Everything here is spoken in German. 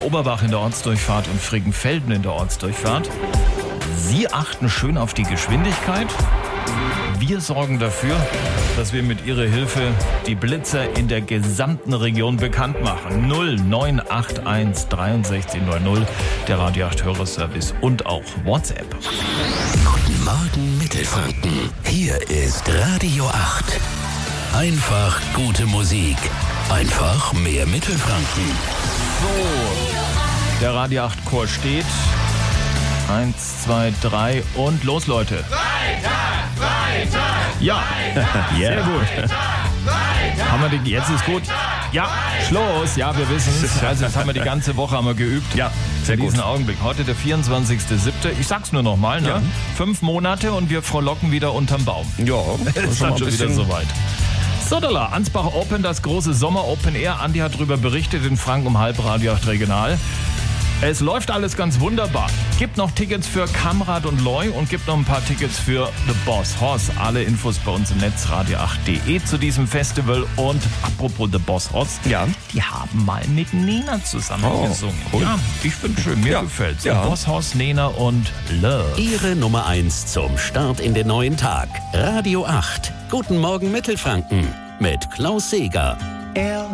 Oberbach in der Ortsdurchfahrt und Frickenfelden in der Ortsdurchfahrt. Sie achten schön auf die Geschwindigkeit. Wir sorgen dafür, dass wir mit Ihrer Hilfe die Blitzer in der gesamten Region bekannt machen. 0981 6300, der Radio 8 Hörerservice und auch WhatsApp. Guten Morgen Mittelfranken. Hier ist Radio 8. Einfach gute Musik. Einfach mehr Mittelfranken. So, der Radio 8 Chor steht. 1, 2, 3 und los, Leute. Freitag! Ja, sehr gut. Haben wir jetzt ist gut. Ja, Schluss. Ja, wir wissen es. Also das haben wir die ganze Woche geübt. Ja, sehr gut. Diesen Augenblick. Heute der 24.07. Ich sag's nur noch mal. Ne? Ja. 5 Monate und wir frohlocken wieder unterm Baum. Ja, Es ist dann schon wieder soweit. Sodala, Ansbach Open, das große Sommer Open Air. Andi hat darüber berichtet in Frank um halb Radio 8 Regional. Es läuft alles ganz wunderbar. Gibt noch Tickets für Kamrad und Loy und gibt noch ein paar Tickets für The Boss Hoss. Alle Infos bei uns im Netz radio8.de zu diesem Festival. Und apropos The Boss Hoss, Ja. die haben mal mit Nena zusammen gesungen. cool. Ja, ich finde schön, mir gefällt's. Ja. The Boss Hoss, Nena und Love. Ihre Nummer 1 zum Start in den neuen Tag. Radio 8. Guten Morgen Mittelfranken mit Klaus Seeger.